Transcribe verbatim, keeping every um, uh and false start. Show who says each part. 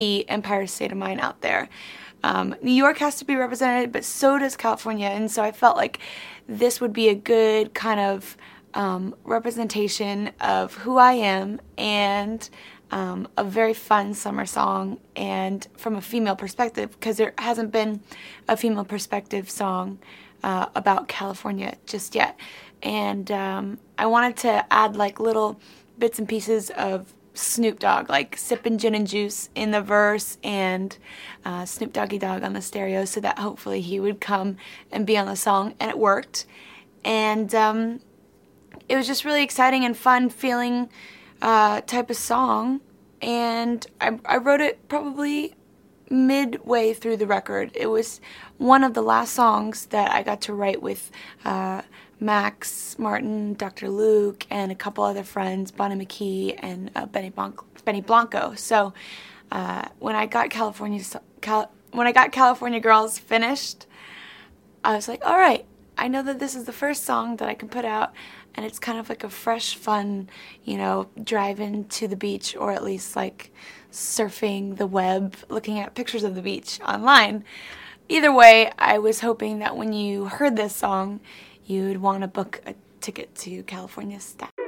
Speaker 1: the Empire State of Mind out there. Um, New York has to be represented, but so does California, and so I felt like this would be a good kind of um, representation of who I am, and um, a very fun summer song, and from a female perspective, because there hasn't been a female perspective song uh, about California just yet. And um, I wanted to add like little bits and pieces of Snoop Dogg, like sipping gin and juice in the verse, and uh, Snoop Doggy Dogg on the stereo, so that hopefully he would come and be on the song, and it worked. And um, it was just really exciting and fun feeling uh, type of song, and I, I wrote it probably midway through the record. It was one of the last songs that I got to write with uh, Max Martin, Doctor Luke, and a couple other friends, Bonnie McKee and uh, Benny, Blanco, Benny Blanco. So uh, when I got California, Cal- when I got California Girls finished, I was like, all right, I know that this is the first song that I can put out, and it's kind of like a fresh, fun, you know, driving to the beach, or at least like surfing the web, looking at pictures of the beach online. Either way, I was hoping that when you heard this song, you'd want to book a ticket to California Style.